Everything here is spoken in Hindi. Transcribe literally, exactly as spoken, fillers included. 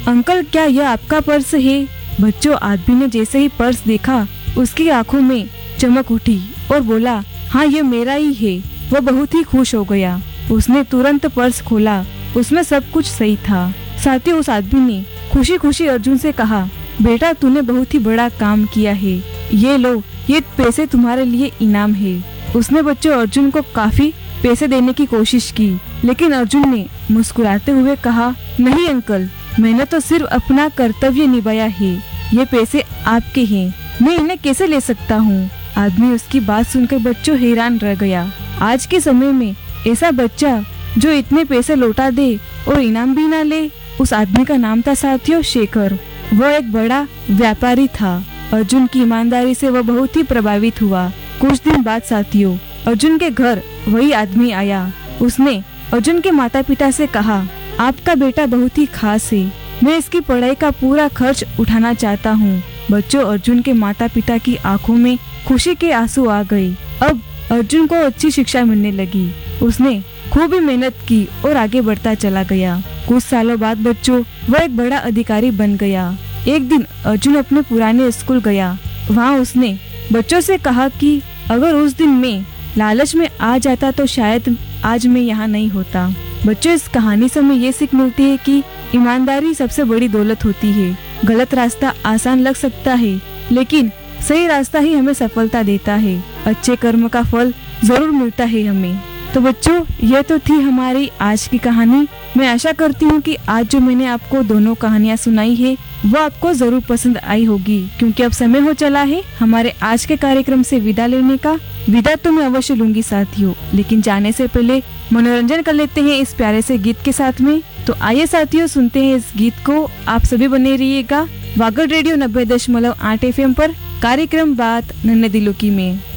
अंकल क्या यह आपका पर्स है? बच्चों, आदमी ने जैसे ही पर्स देखा उसकी आंखों में चमक उठी और बोला, हाँ ये मेरा ही है। वह बहुत ही खुश हो गया। उसने तुरंत पर्स खोला, उसमें सब कुछ सही था। साथियों, उस आदमी ने खुशी खुशी अर्जुन से कहा, बेटा तूने बहुत ही बड़ा काम किया है, ये लो, ये पैसे तुम्हारे लिए इनाम है। उसने बच्चों अर्जुन को काफी पैसे देने की कोशिश की, लेकिन अर्जुन ने मुस्कुराते हुए कहा, नहीं अंकल, मैंने तो सिर्फ अपना कर्तव्य निभाया है, ये पैसे आपके हैं, मैं इन्हें कैसे ले सकता हूँ। आदमी उसकी बात सुनकर बच्चों हैरान रह गया। आज के समय में ऐसा बच्चा जो इतने पैसे लौटा दे और इनाम भी ना ले। उस आदमी का नाम था साथियों शेखर। वह एक बड़ा व्यापारी था। अर्जुन की ईमानदारी से वह बहुत ही प्रभावित हुआ। कुछ दिन बाद साथियों अर्जुन के घर वही आदमी आया। उसने अर्जुन के माता पिता से कहा, आपका बेटा बहुत ही खास है, मैं इसकी पढ़ाई का पूरा खर्च उठाना चाहता हूँ। बच्चों, अर्जुन के माता पिता की आंखों में खुशी के आंसू आ गए। अब अर्जुन को अच्छी शिक्षा मिलने लगी। उसने खूब ही मेहनत की और आगे बढ़ता चला गया। कुछ सालों बाद बच्चों वह एक बड़ा अधिकारी बन गया। एक दिन अर्जुन अपने पुराने स्कूल गया। वहाँ उसने बच्चों से कहा कि अगर उस दिन मैं लालच में आ जाता तो शायद आज मैं यहाँ नहीं होता। बच्चों, इस कहानी से हमें ये सीख मिलती है कि ईमानदारी सबसे बड़ी दौलत होती है। गलत रास्ता आसान लग सकता है, लेकिन सही रास्ता ही हमें सफलता देता है। अच्छे कर्म का फल जरूर मिलता है हमें। तो बच्चों, यह तो थी हमारी आज की कहानी। मैं आशा करती हूँ कि आज जो मैंने आपको दोनों कहानियाँ सुनाई है वो आपको जरूर पसंद आई होगी, क्योंकि अब समय हो चला है हमारे आज के कार्यक्रम से विदा लेने का। विदा तो मैं अवश्य लूंगी साथियों, लेकिन जाने से पहले मनोरंजन कर लेते हैं इस प्यारे से गीत के साथ में। तो आइए साथियों, सुनते हैं इस गीत को। आप सभी बने रहिएगा वागड़ रेडियो नब्बे दशमलव आठ एफ एम पर, कार्यक्रम बात नन्हे दिलों की में।